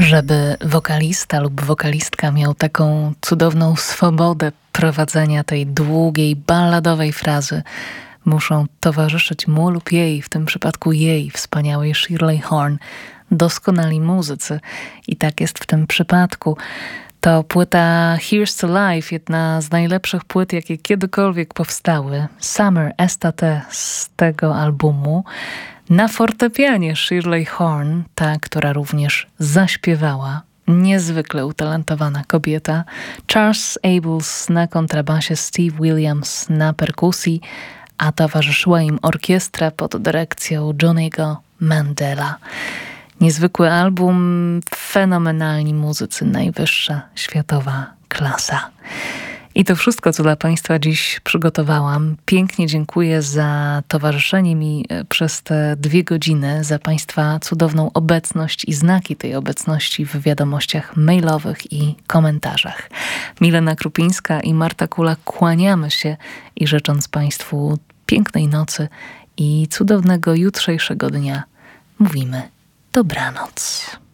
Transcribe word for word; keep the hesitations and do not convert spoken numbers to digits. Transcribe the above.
Żeby wokalista lub wokalistka miał taką cudowną swobodę prowadzenia tej długiej, balladowej frazy, muszą towarzyszyć mu lub jej, w tym przypadku jej, wspaniałej Shirley Horn, doskonali muzycy. I tak jest w tym przypadku. To płyta Here's to Life, jedna z najlepszych płyt, jakie kiedykolwiek powstały. Summer Estate z tego albumu. Na fortepianie Shirley Horn, ta, która również zaśpiewała. Niezwykle utalentowana kobieta. Charles Abels na kontrabasie, Steve Williams na perkusji, a towarzyszyła im orkiestra pod dyrekcją Johnny'ego Mandela. Niezwykły album, fenomenalni muzycy, najwyższa światowa klasa. I to wszystko, co dla Państwa dziś przygotowałam. Pięknie dziękuję za towarzyszenie mi przez te dwie godziny, za Państwa cudowną obecność i znaki tej obecności w wiadomościach mailowych i komentarzach. Milena Krupińska i Marta Kula kłaniamy się i życząc Państwu pięknej nocy i cudownego jutrzejszego dnia, mówimy dobranoc.